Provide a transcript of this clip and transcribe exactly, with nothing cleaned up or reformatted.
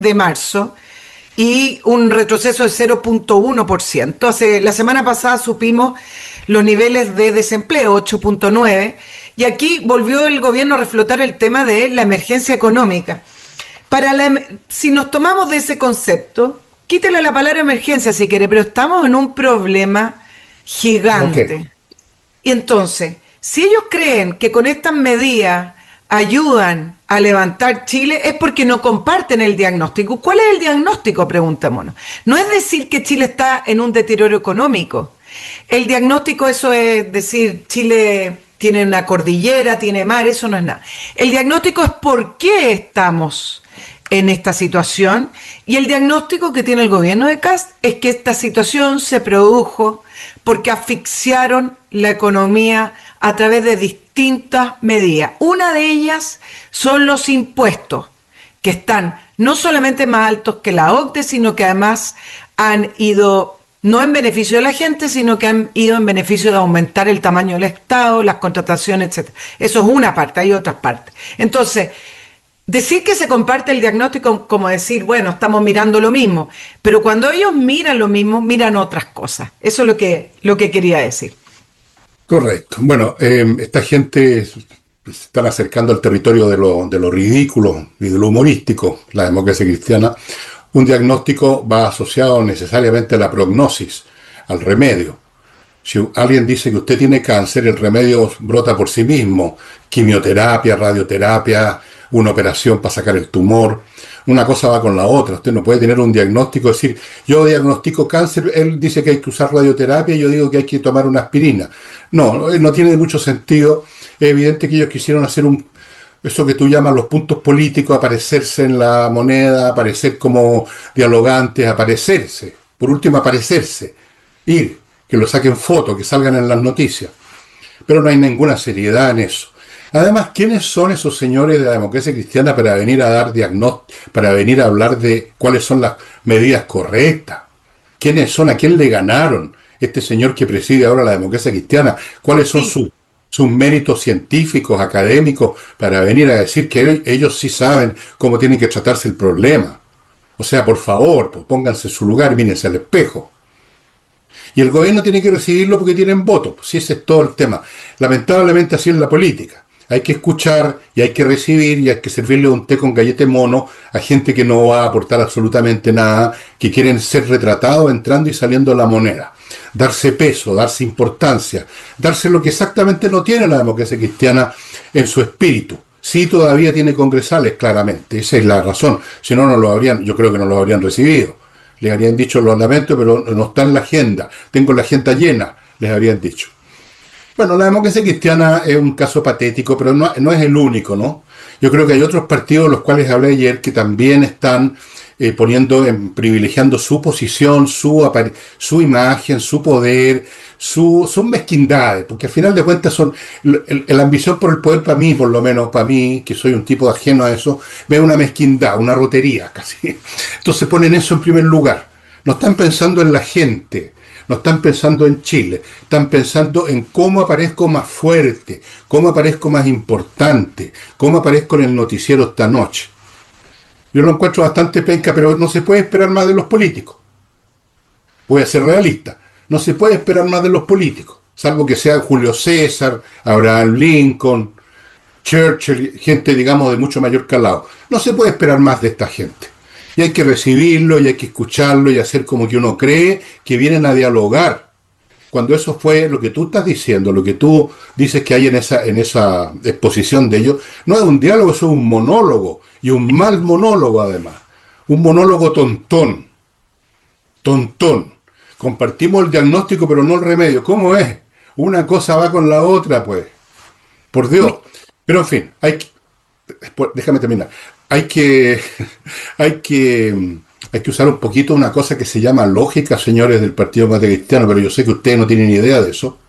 de marzo y un retroceso de cero punto uno por ciento. Hace, la semana pasada supimos los niveles de desempleo, ocho punto nueve, y aquí volvió el gobierno a reflotar el tema de la emergencia económica. Para la, si nos tomamos de ese concepto, quítale la palabra emergencia si quiere, pero estamos en un problema gigante. Ok. Y entonces, si ellos creen que con estas medidas ayudan a levantar Chile, es porque no comparten el diagnóstico. ¿Cuál es el diagnóstico? Preguntémonos. No es decir que Chile está en un deterioro económico. El diagnóstico, eso es decir, Chile tiene una cordillera, tiene mar, eso no es nada. El diagnóstico es por qué estamos en esta situación, y el diagnóstico que tiene el gobierno de Kast es que esta situación se produjo porque asfixiaron la economía a través de distintas medidas. Una de ellas son los impuestos, que están no solamente más altos que la O C D E, sino que además han ido no en beneficio de la gente, sino que han ido en beneficio de aumentar el tamaño del Estado, las contrataciones, etcétera. Eso es una parte, hay otras partes. Entonces, decir que se comparte el diagnóstico como decir, bueno, estamos mirando lo mismo, pero cuando ellos miran lo mismo, miran otras cosas. Eso es lo que, lo que quería decir. Correcto. Bueno, eh, esta gente se están acercando al territorio de lo, de lo ridículo y de lo humorístico, la democracia cristiana. Un diagnóstico va asociado necesariamente a la prognosis, al remedio. Si alguien dice que usted tiene cáncer, el remedio brota por sí mismo. Quimioterapia, radioterapia, una operación para sacar el tumor. Una cosa va con la otra. Usted no puede tener un diagnóstico, decir, yo diagnostico cáncer, él dice que hay que usar radioterapia y yo digo que hay que tomar una aspirina. No, no tiene mucho sentido. Es evidente que ellos quisieron hacer un, eso que tú llamas los puntos políticos, aparecerse en la moneda, aparecer como dialogantes, aparecerse. Por último, aparecerse. Ir, que lo saquen fotos, que salgan en las noticias. Pero no hay ninguna seriedad en eso. Además, ¿quiénes son esos señores de la democracia cristiana para venir a dar diagnóstico, para venir a hablar de cuáles son las medidas correctas? ¿Quiénes son? ¿A quién le ganaron este señor que preside ahora la democracia cristiana? ¿Cuáles son Sí. sus, sus méritos científicos, académicos, para venir a decir que ellos sí saben cómo tiene que tratarse el problema? O sea, por favor, pues pónganse en su lugar, mírense al espejo. Y el gobierno tiene que recibirlo porque tienen votos. Pues si ese es todo el tema. Lamentablemente así es la política. Hay que escuchar y hay que recibir y hay que servirle un té con gallete mono a gente que no va a aportar absolutamente nada, que quieren ser retratados entrando y saliendo de la moneda. Darse peso, darse importancia, darse lo que exactamente no tiene la democracia cristiana en su espíritu. Sí, todavía tiene congresales, claramente. Esa es la razón. Si no, no lo habrían, yo creo que no lo habrían recibido. Les habrían dicho, lo lamento, pero no está en la agenda. Tengo la agenda llena, les habrían dicho. Bueno, la democracia cristiana es un caso patético, pero no, no es el único, ¿no? Yo creo que hay otros partidos, de los cuales hablé ayer, que también están eh, poniendo, en, privilegiando su posición, su, apare- su imagen, su poder, su, son mezquindades, porque al final de cuentas son, el- el- la ambición por el poder para mí, por lo menos para mí, que soy un tipo ajeno a eso, ve una mezquindad, una rotería casi. Entonces ponen eso en primer lugar. No están pensando en la gente. No están pensando en Chile, están pensando en cómo aparezco más fuerte, cómo aparezco más importante, cómo aparezco en el noticiero esta noche. Yo lo encuentro bastante penca, pero no se puede esperar más de los políticos. Voy a ser realista, no se puede esperar más de los políticos, salvo que sea Julio César, Abraham Lincoln, Churchill, gente, digamos, de mucho mayor calado. No se puede esperar más de esta gente. Y hay que recibirlo, y hay que escucharlo, y hacer como que uno cree que vienen a dialogar. Cuando eso fue lo que tú estás diciendo, lo que tú dices que hay en esa, en esa exposición de ellos, no es un diálogo, eso es un monólogo, y un mal monólogo además. Un monólogo tontón, tontón. Compartimos el diagnóstico, pero no el remedio. ¿Cómo es? Una cosa va con la otra, pues. Por Dios. Pero en fin, hay que, déjame terminar. Hay que, hay que, hay que usar un poquito una cosa que se llama lógica, señores del Partido Demócrata Cristiano, pero yo sé que ustedes no tienen ni idea de eso.